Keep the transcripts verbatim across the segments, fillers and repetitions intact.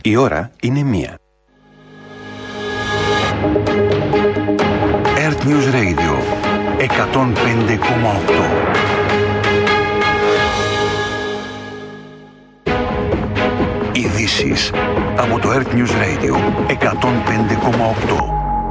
Η ώρα είναι μία. Earth News Radio εκατόν πέντε κόμμα οκτώ. Ειδήσεις από το Earth News Radio εκατόν πέντε κόμμα οκτώ.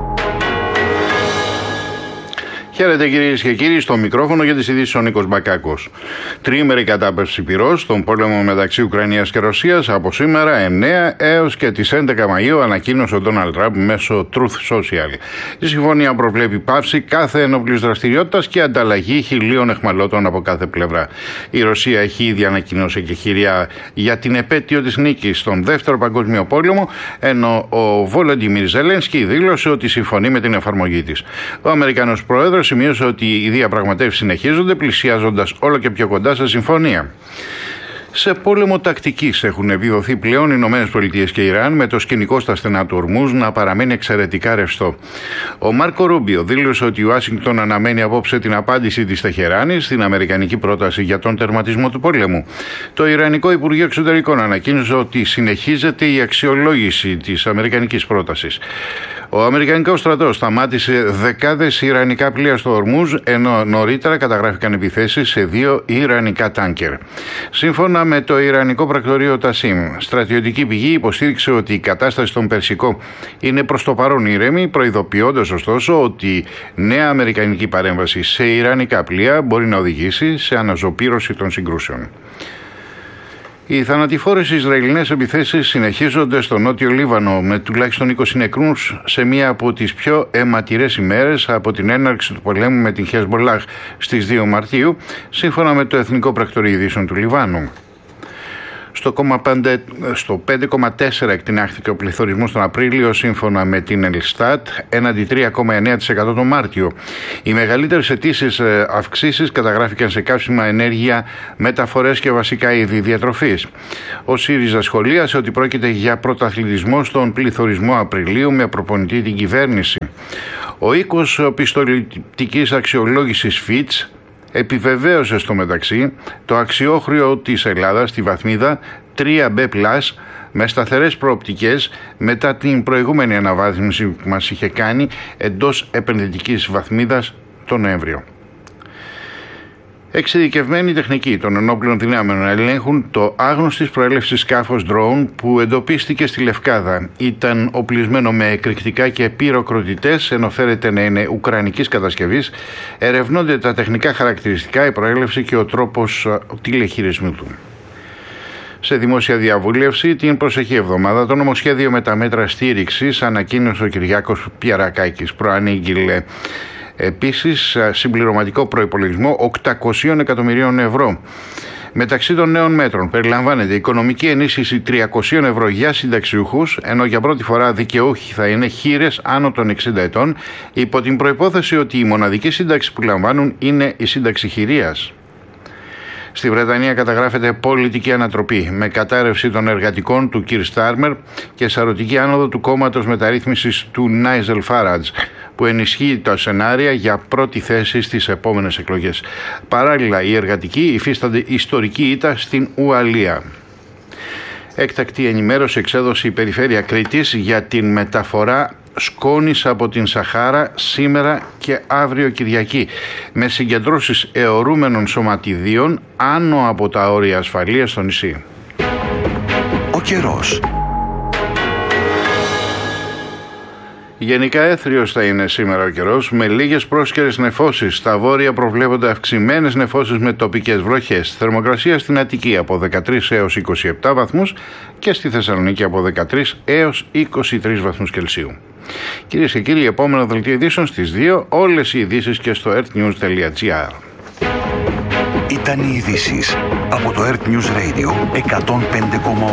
Χαίρετε κυρίες και κύριοι, στο μικρόφωνο για τις ειδήσεις ο Νίκος Μπακάκος. Τριήμερη κατάπευση πυρός στον πόλεμο μεταξύ Ουκρανίας και Ρωσίας από σήμερα εννέα έως και τις έντεκα Μαΐου, ανακοίνωσε ο Ντόναλντ Τραμπ μέσω Truth Social. Η συμφωνία προβλέπει πάυση κάθε ενόπλης δραστηριότητας και ανταλλαγή χιλίων αιχμαλώτων από κάθε πλευρά. Η Ρωσία έχει ήδη ανακοινώσει εκεχηρία για την επέτειο της νίκης στον Δεύτερο Παγκόσμιο Πόλεμο, ενώ ο Βολοντιμίρ Ζελένσκι δήλωσε ότι συμφωνεί με την εφαρμογή της. Ο Αμερικανός Πρόεδρος σημείωσε ότι οι διαπραγματεύσεις συνεχίζονται, πλησιάζοντας όλο και πιο κοντά σε συμφωνία. Σε πόλεμο τακτικής έχουν επιδοθεί πλέον οι Ηνωμένες Πολιτείες και Ιράν, με το σκηνικό στα στενά του Ορμούζ να παραμένει εξαιρετικά ρευστό. Ο Μάρκο Ρούμπιο δήλωσε ότι η Ουάσιγκτον αναμένει απόψε την απάντηση της Τεχεράνης στην αμερικανική πρόταση για τον τερματισμό του πολέμου. Το Ιρανικό Υπουργείο Εξωτερικών ανακοίνωσε ότι συνεχίζεται η αξιολόγηση της αμερικανικής πρότασης. Ο Αμερικανικός στρατός σταμάτησε δεκάδες Ιρανικά πλοία στο Ορμούζ, ενώ νωρίτερα καταγράφηκαν επιθέσεις σε δύο Ιρανικά τάνκερ. Σύμφωνα με το Ιρανικό πρακτορείο Τασίμ, στρατιωτική πηγή υποστήριξε ότι η κατάσταση στον Περσικό είναι προς το παρόν ήρεμη, προειδοποιώντας ωστόσο ότι νέα αμερικανική παρέμβαση σε Ιρανικά πλοία μπορεί να οδηγήσει σε αναζωπήρωση των συγκρούσεων. Οι θανατηφόρες Ισραηλινές επιθέσεις συνεχίζονται στο νότιο Λίβανο, με τουλάχιστον είκοσι νεκρούς σε μία από τις πιο αιματηρές ημέρες από την έναρξη του πολέμου με την Χεσμολάχ στις δύο Μαρτίου, σύμφωνα με το Εθνικό Πρακτορείο Ειδήσεων του Λιβάνου. Στο πέντε κόμμα τέσσερα εκτινάχθηκε ο πληθωρισμός τον Απρίλιο, σύμφωνα με την Ελστάτ, έναντι τρία κόμμα εννέα τοις εκατό τον Μάρτιο. Οι μεγαλύτερες αιτήσεις αυξήσεις καταγράφηκαν σε καύσιμα, ενέργεια, μεταφορές και βασικά είδη διατροφής. Ο ΣΥΡΙΖΑ σχολίασε ότι πρόκειται για πρωταθλητισμό στον πληθωρισμό Απριλίου, με προπονητή την κυβέρνηση. Ο οίκος πιστοληπτικής αξιολόγησης Fitch επιβεβαίωσε στο μεταξύ το αξιόχρεο της Ελλάδας στη βαθμίδα τρία μπι πλας, με σταθερές προοπτικές μετά την προηγούμενη αναβάθμιση που μας είχε κάνει εντός επενδυτικής βαθμίδας τον Νοέμβριο. Εξειδικευμένοι τεχνικοί των ενόπλων δυνάμεων ελέγχουν το άγνωστης προέλευσης σκάφος drone που εντοπίστηκε στη Λευκάδα. Ήταν οπλισμένο με εκρηκτικά και πυροκροτητές, ενώ φέρεται να είναι ουκρανικής κατασκευής. Ερευνώνται τα τεχνικά χαρακτηριστικά, η προέλευση και ο τρόπος τηλεχειρισμού του. Σε δημόσια διαβούλευση την προσεχή εβδομάδα, το νομοσχέδιο με τα μέτρα στήριξης ανακοίνωσε ο Κυριάκος Πιερακάκης. Προανήγγειλε επίσης συμπληρωματικό προϋπολογισμό οκτακόσια εκατομμυρίων ευρώ. Μεταξύ των νέων μέτρων περιλαμβάνεται οικονομική ενίσχυση τριακόσια ευρώ για συνταξιούχους, ενώ για πρώτη φορά δικαιούχοι θα είναι χήρες άνω των εξήντα ετών, υπό την προϋπόθεση ότι η μοναδική σύνταξη που λαμβάνουν είναι η σύνταξη χειρίας. Στη Βρετανία καταγράφεται πολιτική ανατροπή, με κατάρρευση των εργατικών του Κιρ Στάρμερ και σαρωτική άνοδο του κόμματος μεταρρύθμισης του Νάιζελ Φάραντζ, που ενισχύει τα σενάρια για πρώτη θέση στις επόμενες εκλογές. Παράλληλα, οι εργατικοί υφίστανται ιστορική ήττα στην Ουαλία. Έκτακτη ενημέρωση εξέδωσε η Περιφέρεια Κρήτης για την μεταφορά σκόνης από την Σαχάρα σήμερα και αύριο Κυριακή, με συγκεντρώσεις αιωρούμενων σωματιδίων άνω από τα όρια ασφαλείας στο νησί. Ο καιρός. Γενικά έθριος θα είναι σήμερα ο καιρός, με λίγες πρόσκαιρες νεφώσεις. Στα βόρεια προβλέπονται αυξημένες νεφώσεις με τοπικές βροχές. Θερμοκρασία στην Αττική από δεκατρείς έως είκοσι επτά βαθμούς και στη Θεσσαλονίκη από δεκατρείς έως είκοσι τρεις βαθμούς Κελσίου. Κυρίες και κύριοι, επόμενο δελτίο ειδήσεων στις δύο, όλες οι ειδήσεις και στο earthnews τελεία gr. Ήταν οι ειδήσεις από το Earth News Radio εκατόν πέντε κόμμα οκτώ.